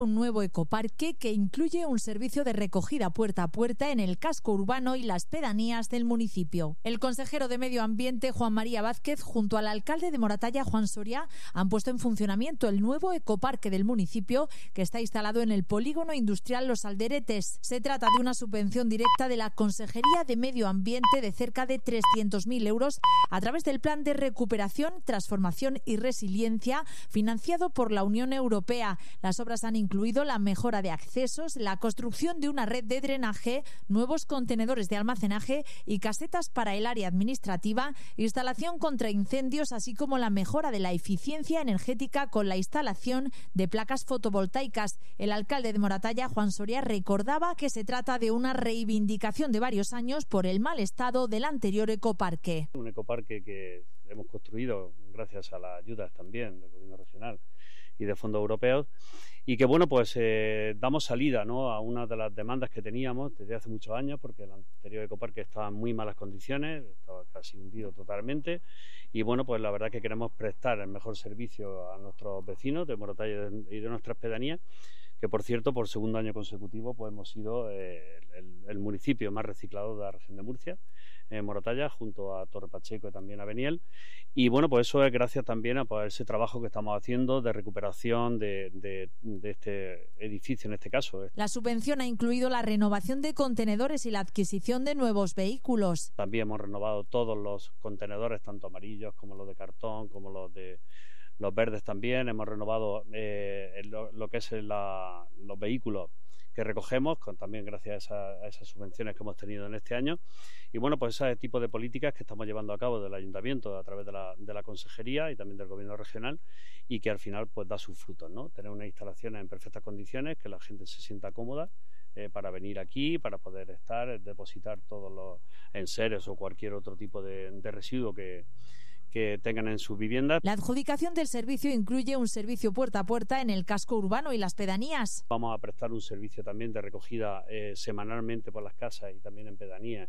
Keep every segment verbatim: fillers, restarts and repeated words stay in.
Un nuevo ecoparque que incluye un servicio de recogida puerta a puerta en el casco urbano y las pedanías del municipio. El consejero de Medio Ambiente, Juan María Vázquez, junto al alcalde de Moratalla, Juan Soria, han puesto en funcionamiento el nuevo ecoparque del municipio que está instalado en el polígono industrial Los Alderetes. Se trata de una subvención directa de la Consejería de Medio Ambiente de cerca de trescientos mil euros a través del Plan de Recuperación, Transformación y Resiliencia financiado por la Unión Europea. Las obras han incluido incluido la mejora de accesos, la construcción de una red de drenaje, nuevos contenedores de almacenaje y casetas para el área administrativa, instalación contra incendios, así como la mejora de la eficiencia energética con la instalación de placas fotovoltaicas. El alcalde de Moratalla, Juan Soria, recordaba que se trata de una reivindicación de varios años por el mal estado del anterior ecoparque. Un ecoparque que hemos construido gracias a las ayudas también del gobierno regional y de fondos europeos, y que bueno pues eh, damos salida, ¿no?, a una de las demandas que teníamos desde hace muchos años, porque el anterior ecoparque estaba en muy malas condiciones, estaba casi hundido totalmente, y bueno pues la verdad que queremos prestar el mejor servicio a nuestros vecinos de Moratalla y de nuestras pedanías, que por cierto por segundo año consecutivo pues hemos sido eh, el, el municipio más reciclado de la región de Murcia, en Moratalla, junto a Torre Pacheco y también a Beniel. Y bueno, pues eso es gracias también a pues, ese trabajo que estamos haciendo de recuperación de, de, de este edificio en este caso. La subvención ha incluido la renovación de contenedores y la adquisición de nuevos vehículos. También hemos renovado todos los contenedores, tanto amarillos como los de cartón, como los de los verdes también. Hemos renovado eh, lo, lo que es la, los vehículos que recogemos, con, también gracias a, esa, a esas subvenciones que hemos tenido en este año. Y bueno, pues ese tipo de políticas que estamos llevando a cabo del Ayuntamiento a través de la, de la Consejería y también del Gobierno regional, y que al final pues da sus frutos, ¿no? Tener unas instalaciones en perfectas condiciones, que la gente se sienta cómoda eh, para venir aquí, para poder estar, depositar todos los enseres o cualquier otro tipo de, de residuo que que tengan en sus viviendas. La adjudicación del servicio incluye un servicio puerta a puerta en el casco urbano y las pedanías. Vamos a prestar un servicio también de recogida eh, semanalmente por las casas y también en pedanías.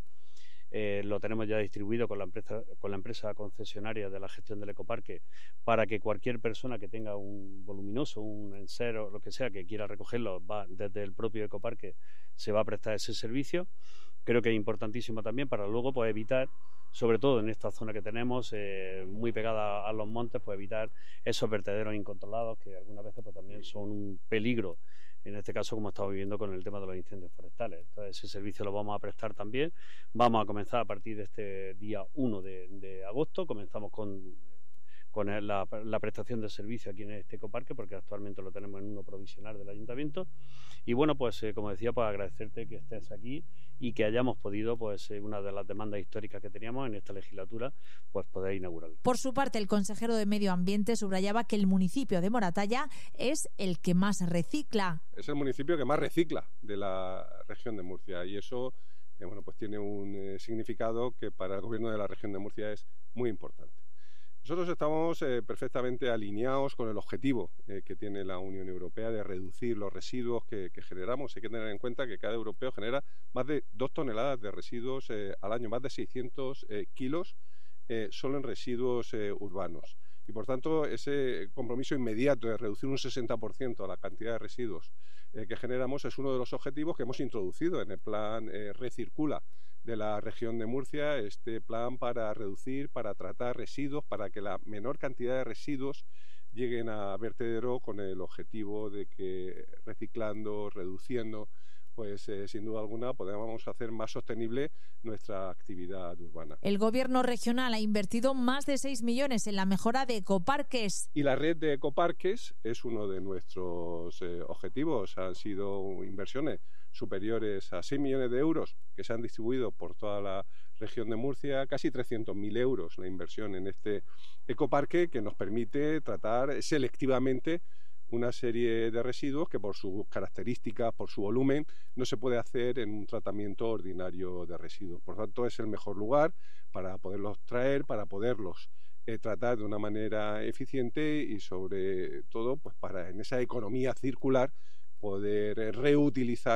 Eh, lo tenemos ya distribuido con la empresa con la empresa concesionaria de la gestión del ecoparque, para que cualquier persona que tenga un voluminoso, un enser o lo que sea, que quiera recogerlo, va desde el propio ecoparque, se va a prestar ese servicio. Creo que es importantísimo también para luego pues evitar, sobre todo en esta zona que tenemos, eh, muy pegada a los montes, pues evitar esos vertederos incontrolados que algunas veces pues también son un peligro, en este caso como estamos viviendo con el tema de los incendios forestales. Entonces ese servicio lo vamos a prestar también. Vamos a comenzar a partir de este día uno de, de agosto, comenzamos con... con la, la prestación de servicio aquí en este ecoparque, porque actualmente lo tenemos en uno provisional del Ayuntamiento. Y bueno, pues eh, como decía, pues agradecerte que estés aquí y que hayamos podido, pues eh, una de las demandas históricas que teníamos en esta legislatura, pues poder inaugurarla. Por su parte, el consejero de Medio Ambiente subrayaba que el municipio de Moratalla es el que más recicla. Es el municipio que más recicla de la región de Murcia, y eso eh, bueno, pues tiene un eh, significado que para el gobierno de la región de Murcia es muy importante. Nosotros estamos eh, perfectamente alineados con el objetivo eh, que tiene la Unión Europea de reducir los residuos que, que generamos. Hay que tener en cuenta que cada europeo genera más de dos toneladas de residuos eh, al año, más de seiscientos eh, kilos eh, solo en residuos eh, urbanos. Y por tanto, ese compromiso inmediato de reducir un sesenta por ciento a la cantidad de residuos eh, que generamos es uno de los objetivos que hemos introducido en el plan eh, Recircula de la región de Murcia, este plan para reducir, para tratar residuos, para que la menor cantidad de residuos lleguen a vertedero, con el objetivo de que reciclando, reduciendo, pues eh, sin duda alguna podemos hacer más sostenible nuestra actividad urbana. El gobierno regional ha invertido más de seis millones en la mejora de ecoparques. Y la red de ecoparques es uno de nuestros eh, objetivos. Han sido inversiones superiores a seis millones de euros que se han distribuido por toda la región de Murcia, casi trescientos mil euros la inversión en este ecoparque, que nos permite tratar selectivamente una serie de residuos que por sus características, por su volumen, no se puede hacer en un tratamiento ordinario de residuos. Por tanto, es el mejor lugar para poderlos traer, para poderlos eh, tratar de una manera eficiente y sobre todo pues para en esa economía circular poder eh, reutilizar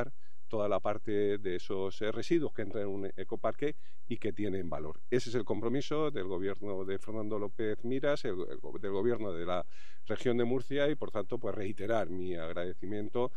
toda la parte de esos eh, residuos que entran en un ecoparque y que tienen valor. Ese es el compromiso del gobierno de Fernando López Miras, el, el, del gobierno de la región de Murcia, y por tanto pues reiterar mi agradecimiento